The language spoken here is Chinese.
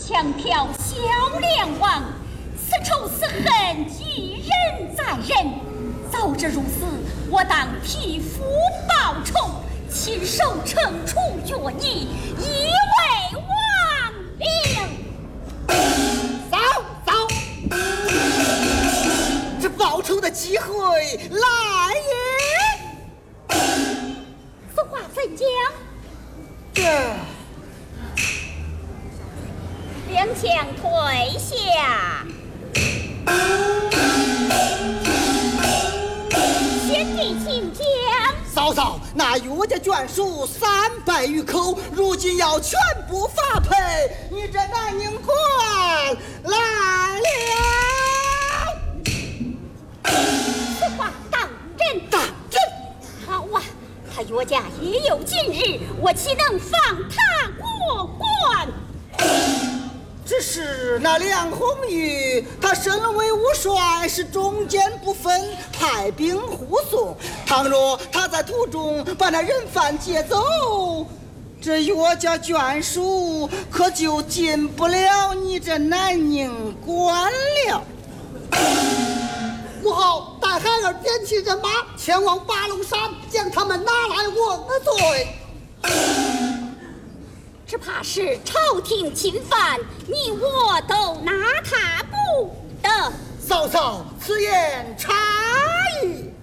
强挑小梁王，此仇此恨一人再人。早知如此，我当替父报仇，亲手惩处越你，以为王令。 走，这报仇的机会来也。 此话怎讲？ 这两强退下。先帝请讲。 嫂嫂，那岳家眷属300余口，如今要全部发配，你这南宁官来了。 此话当真？好啊，他岳家也有今日，我岂能放他过关？ 只是那梁红玉，他身为武帅，是中间不分，派兵护送。倘若他在途中把那人犯劫走，这岳家眷属可就进不了你这南宁关了。 母后，带孩儿点起人马，前往八龙山，将他们拿来问罪。 只怕是朝廷侵犯，你我都拿他不得。 嫂嫂，此言差矣。